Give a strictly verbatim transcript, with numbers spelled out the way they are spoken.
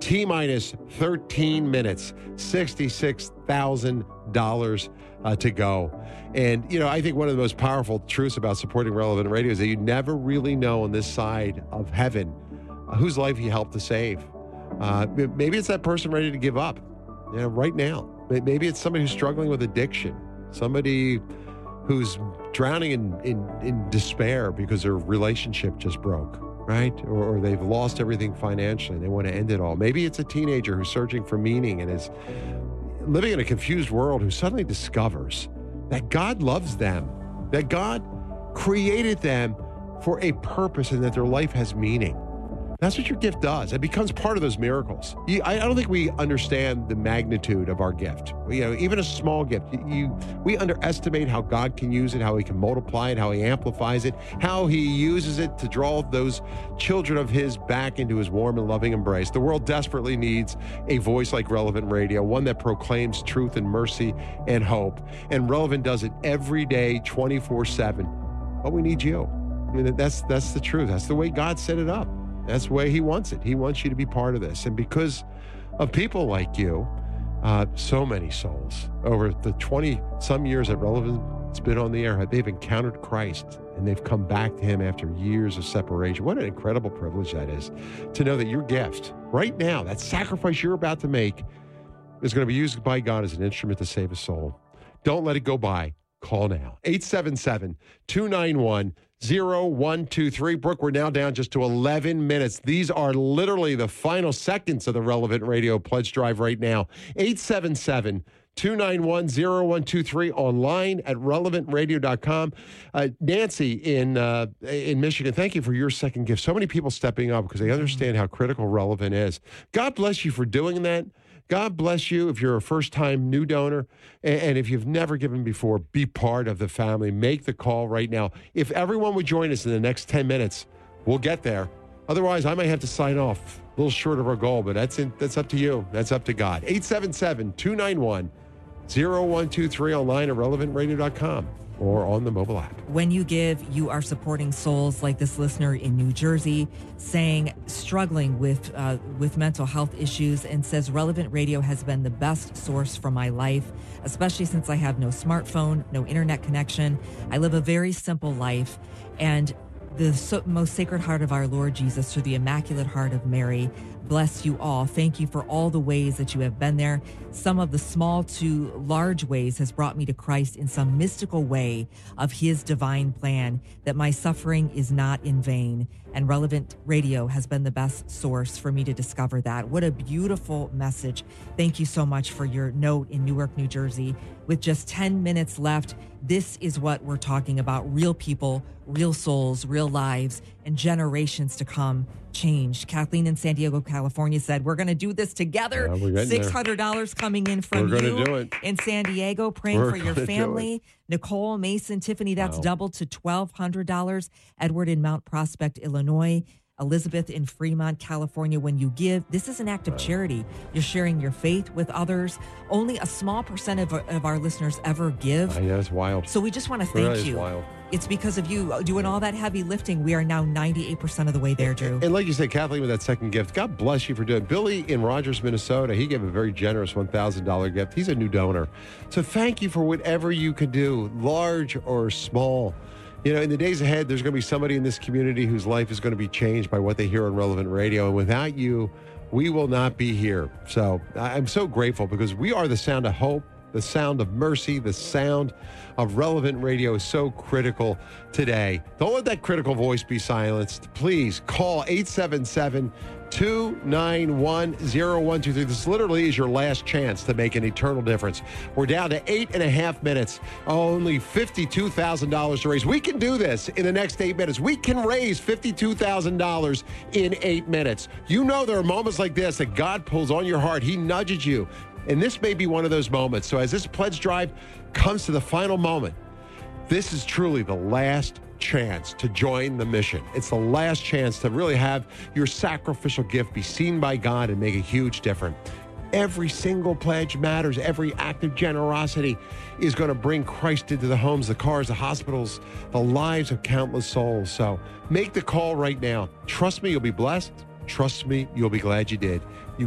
T minus thirteen minutes, sixty-six thousand dollars uh, to go. And, you know, I think one of the most powerful truths about supporting Relevant Radio is that you never really know on this side of heaven uh, whose life you helped to save. Uh, maybe it's that person ready to give up, you know, right now. Maybe it's somebody who's struggling with addiction, somebody who's drowning in, in, in despair because their relationship just broke, right? Or, or they've lost everything financially and they want to end it all. Maybe it's a teenager who's searching for meaning and is living in a confused world who suddenly discovers that God loves them, that God created them for a purpose and that their life has meaning. That's what your gift does. It becomes part of those miracles. You, I, I don't think we understand the magnitude of our gift. You know, even a small gift, you, you we underestimate how God can use it, how he can multiply it, how he amplifies it, how he uses it to draw those children of his back into his warm and loving embrace. The world desperately needs a voice like Relevant Radio, one that proclaims truth and mercy and hope. And Relevant does it every day, twenty-four seven. But we need you. I mean, that's that's the truth. That's the way God set it up. That's the way he wants it. He wants you to be part of this. And because of people like you, uh, so many souls over the twenty-some years that Relevant's been on the air, they've encountered Christ and they've come back to him after years of separation. What an incredible privilege that is, to know that your gift right now, that sacrifice you're about to make, is going to be used by God as an instrument to save a soul. Don't let it go by. Call now. eight seven seven, two nine one, zero one two three. Brooke, we're now down just to eleven minutes. These are literally the final seconds of the Relevant Radio Pledge Drive right now. eight seven seven, two nine one, zero one two three, online at relevant radio dot com. Uh, Nancy in uh, in Michigan, thank you for your second gift. So many people stepping up because they understand how critical Relevant is. God bless you for doing that. God bless you if you're a first-time new donor, and, and if you've never given before, be part of the family. Make the call right now. If everyone would join us in the next ten minutes, we'll get there. Otherwise, I might have to sign off a little short of our goal, but that's in, that's up to you. That's up to God. eight seven seven, two nine one, zero one two three, online at relevant radio dot com. Or on the mobile app. When you give, you are supporting souls like this listener in New Jersey, saying struggling with uh, with mental health issues, and says Relevant Radio has been the best source for my life, especially since I have no smartphone, no internet connection. I live a very simple life, and the so, most sacred heart of our Lord Jesus, through the Immaculate Heart of Mary, bless you all. Thank you for all the ways that you have been there. Some of the small to large ways has brought me to Christ in some mystical way of his divine plan, that my suffering is not in vain. And Relevant Radio has been the best source for me to discover that. What a beautiful message. Thank you so much for your note in Newark, New Jersey. With just ten minutes left, this is what we're talking about. Real people, real souls, real lives, and generations to come changed. Kathleen in San Diego, California said, we're going to do this together. Yeah, six hundred dollars coming in from we're you do it. in San Diego, praying we're for your family. Nicole, Mason, Tiffany, that's wow. doubled to twelve hundred dollars. Edward in Mount Prospect, Illinois. Elizabeth in Fremont, California. When you give, this is an act of wow. charity. You're sharing your faith with others. Only a small percent of, of our listeners ever give. I know, it's wild. So we just want to thank really you. Wild. It's because of you doing all that heavy lifting. We are now ninety-eight percent of the way there, Drew. And like you said, Kathleen, with that second gift, God bless you for doing it. Billy in Rogers, Minnesota, he gave a very generous one thousand dollars gift. He's a new donor. So thank you for whatever you can do, large or small. You know, in the days ahead, there's going to be somebody in this community whose life is going to be changed by what they hear on Relevant Radio. And without you, we will not be here. So I'm so grateful, because we are the sound of hope, the sound of mercy, the sound of Relevant Radio is so critical today. Don't let that critical voice be silenced. Please call eight seven seven, two nine one, zero one two three. This literally is your last chance to make an eternal difference. We're down to eight and a half minutes. Only fifty-two thousand dollars to raise. We can do this in the next eight minutes. We can raise fifty-two thousand dollars in eight minutes. You know there are moments like this that God pulls on your heart. He nudges you. And this may be one of those moments. So as this pledge drive comes to the final moment, this is truly the last chance to join the mission. It's the last chance to really have your sacrificial gift be seen by God and make a huge difference. Every single pledge matters. Every act of generosity is going to bring Christ into the homes, the cars, the hospitals, the lives of countless souls. So make the call right now. Trust me, you'll be blessed. Trust me, you'll be glad you did. You